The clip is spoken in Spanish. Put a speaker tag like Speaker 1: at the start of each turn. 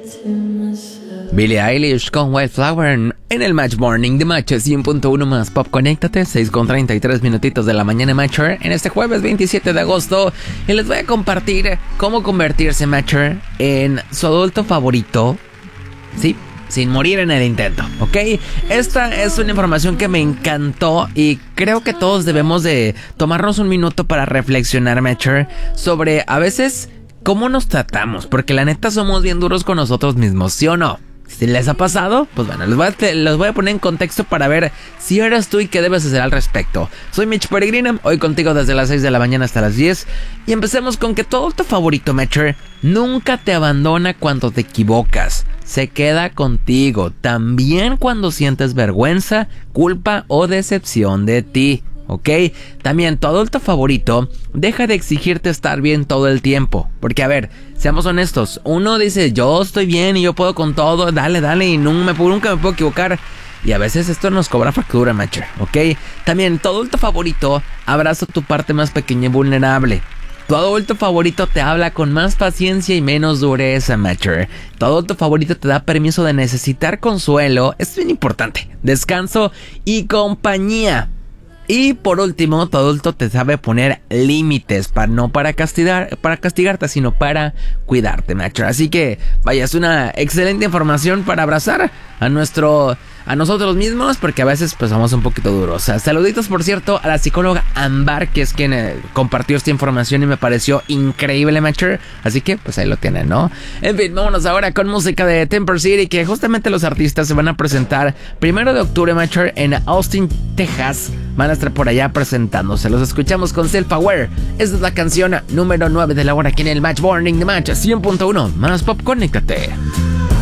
Speaker 1: Billie Eilish con Wildflower en el Match Morning de Match 100.1 más Pop. Conéctate, 6:33 minutitos de la mañana, Matcher, en este jueves 27 de agosto. Y les voy a compartir cómo convertirse, Matcher, en su adulto favorito, ¿sí?, sin morir en el intento, ¿ok? Esta es una información que me encantó y creo que todos debemos de tomarnos un minuto para reflexionar, Matcher, sobre a veces cómo nos tratamos, porque la neta somos bien duros con nosotros mismos, ¿sí o no? Si les ha pasado, pues bueno, los voy a poner en contexto para ver si eres tú y qué debes hacer al respecto. Soy Mitch Peregrina, hoy contigo desde las 6 de la mañana hasta las 10. Y empecemos con que todo tu favorito, Matcher, nunca te abandona cuando te equivocas. Se queda contigo, también cuando sientes vergüenza, culpa o decepción de ti. ¿Ok? También tu adulto favorito deja de exigirte estar bien todo el tiempo. Porque a ver, seamos honestos, uno dice yo estoy bien y yo puedo con todo, dale y nunca me puedo equivocar. Y a veces esto nos cobra factura, Matcher, ¿ok? También tu adulto favorito abraza tu parte más pequeña y vulnerable. Tu adulto favorito te habla con más paciencia y menos dureza, Matcher. Tu adulto favorito te da permiso de necesitar consuelo, esto es bien importante, descanso y compañía. Y por último, tu adulto te sabe poner límites, no para castigarte, sino para cuidarte, Matcher. Así que, vaya, es una excelente información para abrazar a nosotros mismos, porque a veces pues somos un poquito duros. O sea, saluditos, por cierto, a la psicóloga Ambar, que es quien compartió esta información y me pareció increíble, Matcher. Así que pues ahí lo tienen, ¿no? En fin, vámonos ahora con música de Temper City, que justamente los artistas se van a presentar 1 de octubre, Matcher, en Austin, Texas. Van a estar por allá presentándose. Los escuchamos con Self Aware. Esta es la canción número 9 de la hora aquí en el Match Morning de Match 100.1 más Pop. Conéctate.